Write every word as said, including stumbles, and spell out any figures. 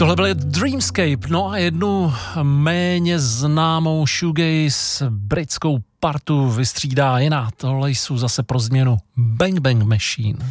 Tohle byl Dreamscape, no a jednu méně známou shoegaze britskou partu vystřídá jiná. Tohle jsou zase pro změnu Bang Bang Machine.